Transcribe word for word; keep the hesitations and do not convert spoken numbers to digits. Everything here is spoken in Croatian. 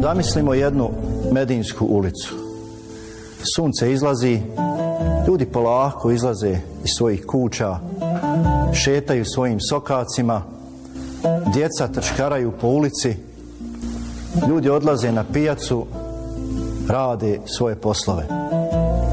Zamislimo jednu Medinsku ulicu. Sunce izlazi, ljudi polako izlaze iz svojih kuća, šetaju svojim sokacima, djeca trčkaraju po ulici, ljudi odlaze na pijacu, rade svoje poslove.